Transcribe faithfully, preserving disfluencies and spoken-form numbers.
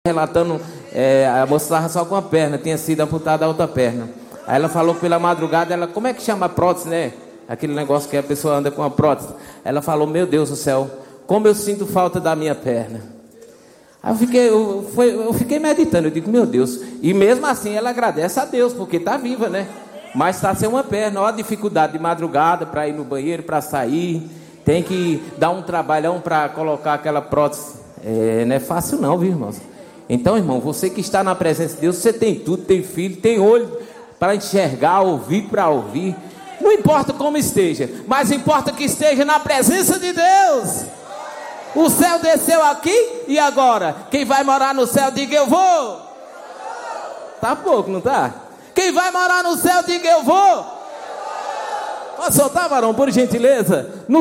relatando, é, a moça estava só com a perna, tinha sido amputada a outra perna. Aí ela falou pela madrugada, ela, como é que chama a prótese, né? Aquele negócio que a pessoa anda com a prótese. Ela falou, meu Deus do céu, como eu sinto falta da minha perna. Aí eu fiquei, eu, foi, eu fiquei meditando, eu digo, meu Deus. E mesmo assim ela agradece a Deus, porque está viva, né? Mas está sem uma perna, olha a dificuldade de madrugada para ir no banheiro, para sair. Tem que dar um trabalhão para colocar aquela prótese. É, não é fácil não, viu, irmãos? Então, irmão, você que está na presença de Deus, você tem tudo, tem filho, tem olho para enxergar, ouvido para ouvir. Não importa como esteja, mas importa que esteja na presença de Deus. O céu desceu aqui e agora? Quem vai morar no céu, diga eu vou. Tá pouco, não tá? Quem vai morar no céu, diga eu vou. Pode soltar, varão, por gentileza. No